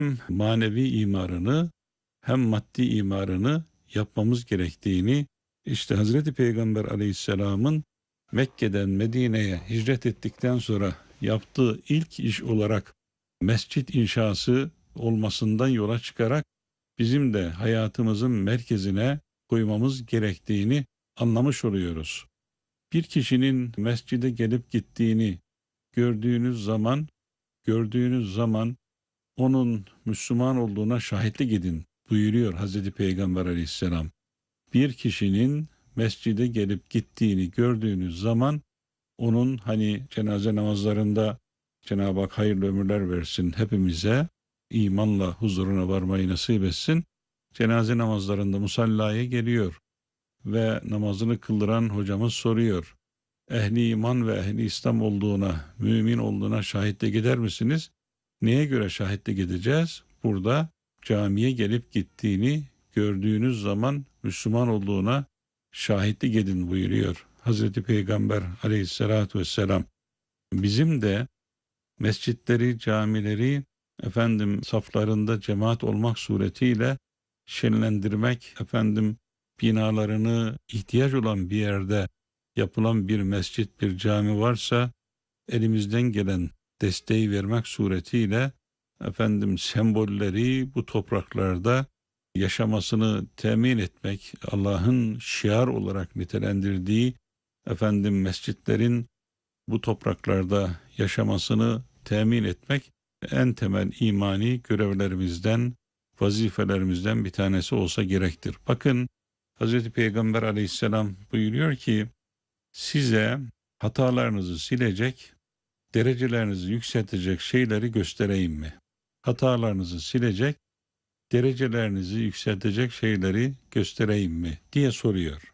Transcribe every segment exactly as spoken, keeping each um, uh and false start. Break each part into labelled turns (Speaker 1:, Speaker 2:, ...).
Speaker 1: hem manevi imarını hem maddi imarını yapmamız gerektiğini, işte Hazreti Peygamber Aleyhisselam'ın Mekke'den Medine'ye hicret ettikten sonra yaptığı ilk iş olarak mescit inşası olmasından yola çıkarak bizim de hayatımızın merkezine koymamız gerektiğini anlamış oluyoruz. Bir kişinin mescide gelip gittiğini gördüğünüz zaman, gördüğünüz zaman onun Müslüman olduğuna şahitlik edin buyuruyor Hazreti Peygamber Aleyhisselam. Bir kişinin mescide gelip gittiğini gördüğünüz zaman onun, hani cenaze namazlarında Cenab-ı Hak hayırlı ömürler versin hepimize, imanla huzuruna varmayı nasip etsin. Cenaze namazlarında musallaya geliyor ve namazını kıldıran hocamız soruyor. Ehli iman ve ehli İslam olduğuna, mümin olduğuna şahitlik eder misiniz? Neye göre şahitlik edeceğiz? Burada camiye gelip gittiğini gördüğünüz zaman Müslüman olduğuna şahitlik edin buyuruyor Hazreti Peygamber Aleyhisselatü vesselam. Bizim de mescitleri, camileri efendim saflarında cemaat olmak suretiyle şenlendirmek, efendim binalarını ihtiyaç olan bir yerde yapılan bir mescit, bir cami varsa elimizden gelen desteği vermek suretiyle efendim sembolleri bu topraklarda yaşamasını temin etmek, Allah'ın şiar olarak nitelendirdiği efendim mescitlerin bu topraklarda yaşamasını temin etmek en temel imani görevlerimizden, vazifelerimizden bir tanesi olsa gerektir. Bakın Hazreti Peygamber Aleyhisselam buyuruyor ki, size hatalarınızı silecek, derecelerinizi yükseltecek şeyleri göstereyim mi? Hatalarınızı silecek, derecelerinizi yükseltecek şeyleri göstereyim mi diye soruyor.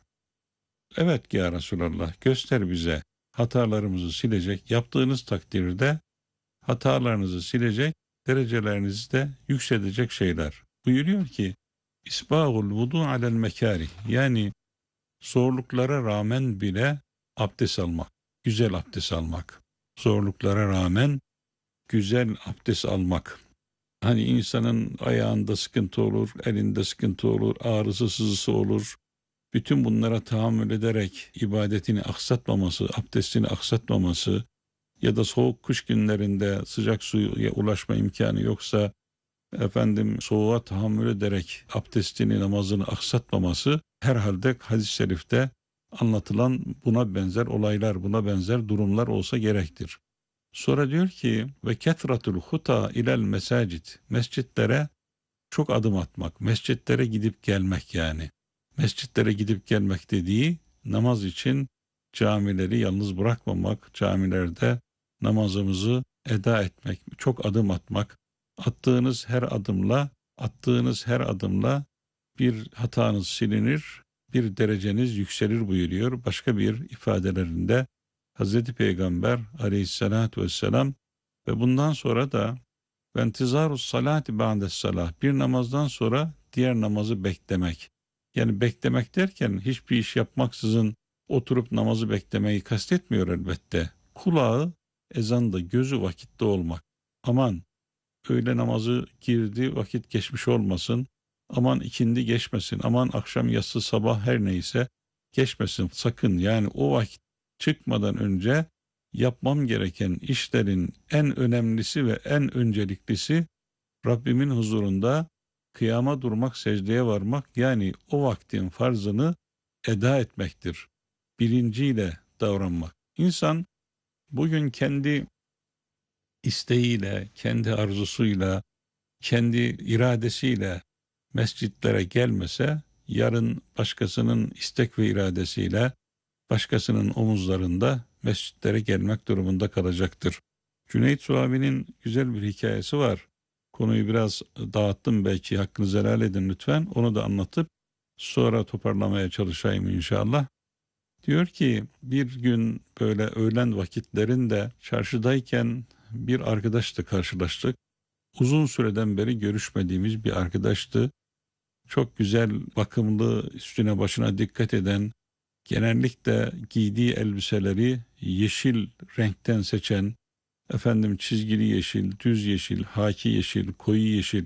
Speaker 1: Evet ya Resulallah, göster bize. Hatalarımızı silecek, yaptığınız takdirde hatalarınızı silecek, derecelerinizi de yükseltecek şeyler. Buyuruyor ki, İsbâhul vudu alel mekârih, yani zorluklara rağmen bile abdest almak, güzel abdest almak. Zorluklara rağmen güzel abdest almak. Hani insanın ayağında sıkıntı olur, elinde sıkıntı olur, ağrısı sızısı olur. Bütün bunlara tahammül ederek ibadetini aksatmaması, abdestini aksatmaması ya da soğuk kış günlerinde sıcak suya ulaşma imkanı yoksa efendim soğuğa tahammül ederek abdestini, namazını aksatmaması herhalde hadis-i şerifte anlatılan buna benzer olaylar, buna benzer durumlar olsa gerektir. Sonra diyor ki ve ketratul huta ilel mesacid, mescitlere çok adım atmak, mescitlere gidip gelmek yani. Mescitlere gidip gelmek dediği namaz için camileri yalnız bırakmamak, camilerde namazımızı eda etmek, çok adım atmak. Attığınız her adımla, attığınız her adımla bir hatanız silinir, bir dereceniz yükselir buyuruyor. Başka bir ifadelerinde Hazreti Peygamber Aleyhisselatü vesselam ve bundan sonra da ventizarus salati ba'des salah, bir namazdan sonra diğer namazı beklemek. Yani beklemek derken hiçbir iş yapmaksızın oturup namazı beklemeyi kastetmiyor elbette. Kulağı ezanda, gözü vakitte olmak. Aman öğle namazı girdi, vakit geçmiş olmasın. Aman ikindi geçmesin. Aman akşam yatsı sabah her neyse geçmesin. Sakın, yani o vakit çıkmadan önce yapmam gereken işlerin en önemlisi ve en önceliklisi Rabbimin huzurunda kıyama durmak, secdeye varmak, yani o vaktin farzını eda etmektir. Bilinciyle davranmak. İnsan bugün kendi isteğiyle, kendi arzusuyla, kendi iradesiyle mescitlere gelmese, yarın başkasının istek ve iradesiyle başkasının omuzlarında mescitlere gelmek durumunda kalacaktır. Cüneyt Suavi'nin güzel bir hikayesi var. Konuyu biraz dağıttım, belki hakkınızı helal edin lütfen. Onu da anlatıp sonra toparlamaya çalışayım inşallah. Diyor ki bir gün böyle öğlen vakitlerinde çarşıdayken bir arkadaşla karşılaştık. Uzun süreden beri görüşmediğimiz bir arkadaştı. Çok güzel, bakımlı, üstüne başına dikkat eden, genellikle giydiği elbiseleri yeşil renkten seçen, efendim çizgili yeşil, düz yeşil, haki yeşil, koyu yeşil,